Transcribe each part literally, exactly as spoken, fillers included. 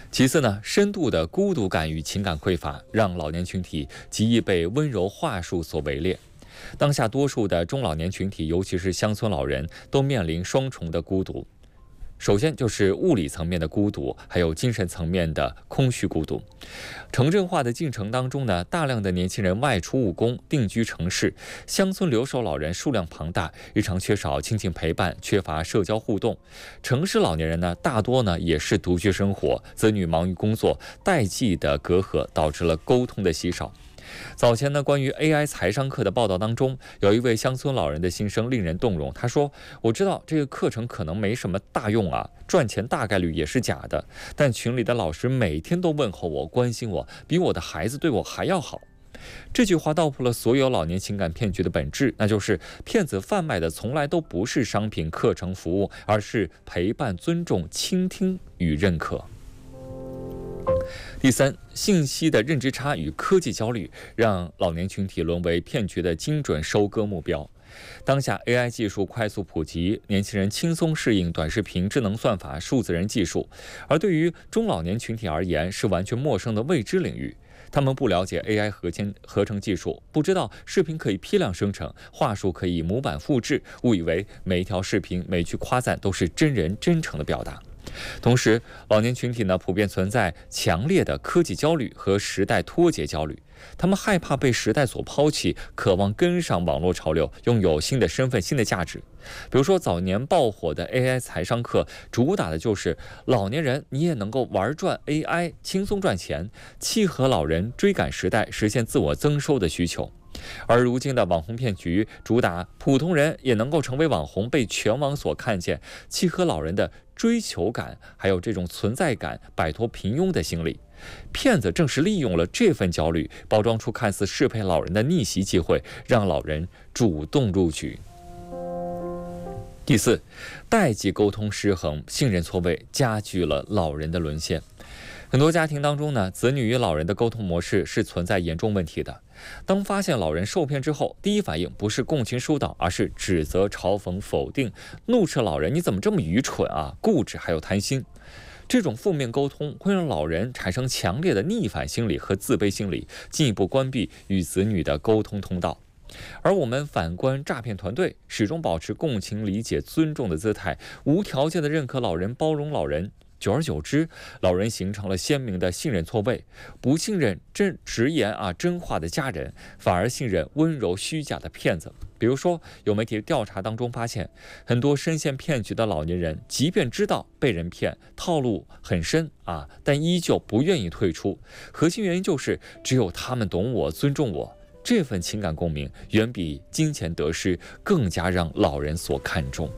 其次呢，深度的孤独感与情感匮乏，让老年群体极易被温柔话术所围猎。当下多数的中老年群体，尤其是乡村老人，都面临双重的孤独。首先就是物理层面的孤独，还有精神层面的空虚孤独。城镇化的进程当中呢，大量的年轻人外出务工，定居城市，乡村留守老人数量庞大，日常缺少亲情陪伴，缺乏社交互动。城市老年人呢，大多呢也是独居生活，子女忙于工作，代际的隔阂导致了沟通的稀少。早前呢，关于 A I 财商课的报道当中，有一位乡村老人的心声令人动容。他说：“我知道这个课程可能没什么大用啊，赚钱大概率也是假的，但群里的老师每天都问候我，关心我，比我的孩子对我还要好。”这句话道破了所有老年情感骗局的本质，那就是骗子贩卖的从来都不是商品、课程、服务，而是陪伴、尊重、倾听与认可。第三，信息的认知差与科技焦虑，让老年群体沦为骗局的精准收割目标。当下 A I 技术快速普及，年轻人轻松适应短视频、智能算法、数字人技术，而对于中老年群体而言，是完全陌生的未知领域。他们不了解 A I 合成合成技术，不知道视频可以批量生成，话术可以模板复制，误以为每一条视频、每句夸赞都是真人真诚的表达。同时，老年群体呢普遍存在强烈的科技焦虑和时代脱节焦虑，他们害怕被时代所抛弃，渴望跟上网络潮流，拥有新的身份、新的价值。比如说早年爆火的 A I 财商课，主打的就是老年人你也能够玩转 A I， 轻松赚钱，契合老人追赶时代、实现自我增收的需求。而如今的网红骗局主打普通人也能够成为网红，被全网所看见，契合老人的追求感，还有这种存在感，摆脱平庸的心理。骗子正是利用了这份焦虑，包装出看似适配老人的逆袭机会，让老人主动入局。第四，代际沟通失衡，信任错位，加剧了老人的沦陷。很多家庭当中呢，子女与老人的沟通模式是存在严重问题的。当发现老人受骗之后，第一反应不是共情疏导，而是指责、嘲讽、否定，怒斥老人你怎么这么愚蠢啊，固执还有贪心。这种负面沟通会让老人产生强烈的逆反心理和自卑心理，进一步关闭与子女的沟通通道。而我们反观诈骗团队，始终保持共情、理解、尊重的姿态，无条件的认可老人、包容老人。久而久之，老人形成了鲜明的信任错位，不信任真直言啊真话的家人，反而信任温柔虚假的骗子。比如说，有媒体调查当中发现，很多深陷骗局的老年人，即便知道被人骗，套路很深啊，但依旧不愿意退出。核心原因就是只有他们懂我、尊重我。这份情感共鸣远比金钱得失更加让老人所看重。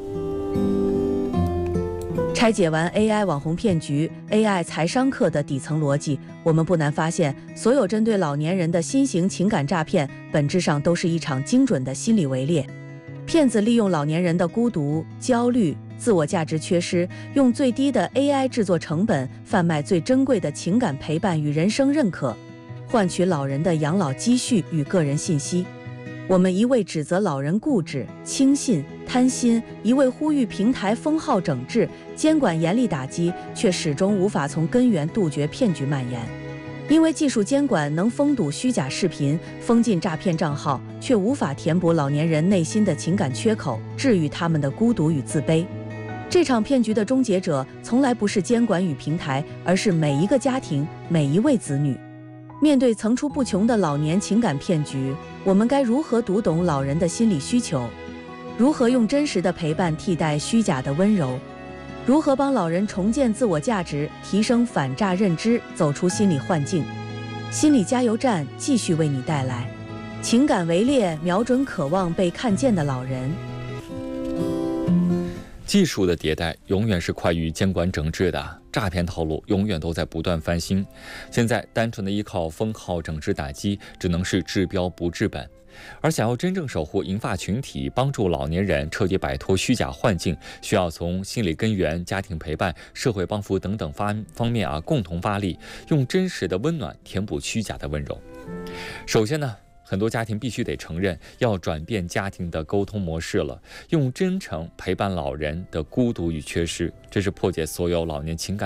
拆解完 A I 网红骗局、A I 财商课的底层逻辑，我们不难发现，所有针对老年人的新型情感诈骗，本质上都是一场精准的心理围猎。骗子利用老年人的孤独、焦虑、自我价值缺失，用最低的 A I 制作成本，贩卖最珍贵的情感陪伴与人生认可，换取老人的养老积蓄与个人信息。我们一味指责老人固执、轻信、贪心，一味呼吁平台封号整治、监管严厉打击，却始终无法从根源杜绝骗局蔓延。因为技术监管能封堵虚假视频、封禁诈骗账号，却无法填补老年人内心的情感缺口，治愈他们的孤独与自卑。这场骗局的终结者，从来不是监管与平台，而是每一个家庭、每一位子女。面对层出不穷的老年情感骗局，我们该如何读懂老人的心理需求？如何用真实的陪伴替代虚假的温柔？如何帮老人重建自我价值，提升反诈认知，走出心理幻境？心理加油站继续为你带来情感围猎，瞄准渴望被看见的老人。 技术的迭代永远是快于监管整治的，诈骗套路永远都在不断翻新。现在单纯的依靠封号整治打击，只能是治标不治本。而想要真正守护银发群体，帮助老年人彻底摆脱虚假幻境，需要从心理根源、家庭陪伴、社会帮扶等等方方面啊共同发力，用真实的温暖填补虚假的温柔。首先呢，很多家庭必须得承认，要转变家庭的沟通模式了，用真诚陪伴老人的孤独与缺失，这是破解所有老年情感